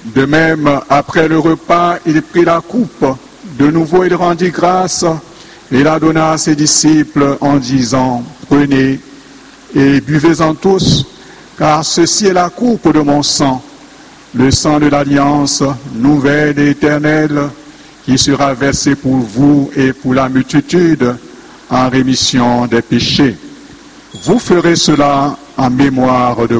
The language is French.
De même, après le repas, il prit la coupe. De nouveau, il rendit grâce et la donna à ses disciples en disant, « Prenez et buvez-en tous, car ceci est la coupe de mon sang, le sang de l'alliance nouvelle et éternelle, qui sera versé pour vous et pour la multitude en rémission des péchés. Vous ferez cela en mémoire de moi. »